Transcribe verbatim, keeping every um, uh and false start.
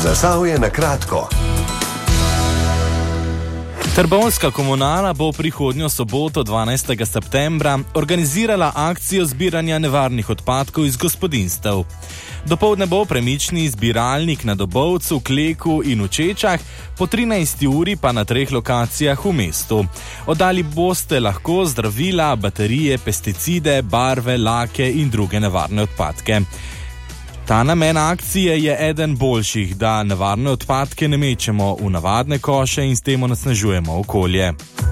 Zasavje na kratko. Trbovska komunala bo prihodnjo soboto dvanajstega septembra organizirala akcijo zbiranja nevarnih odpadkov iz gospodinjstev. Dopoldne bo premični zbiralnik na Dobovcu, Kleku in v Čečah, po trinajsti uri pa na treh lokacijah v mestu. Oddali boste lahko zdravila, baterije, pesticide, barve, lake in druge nevarne odpadke. Ta namen akcije je eden boljših, da nevarne odpadke ne mečemo v navadne koše in s tem onesnažujemo okolje.